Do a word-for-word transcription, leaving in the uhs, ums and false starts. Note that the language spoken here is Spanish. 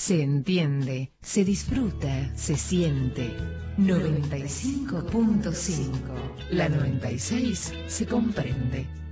Se entiende, se disfruta, se siente. noventa y cinco punto cinco. La noventa y seis se comprende.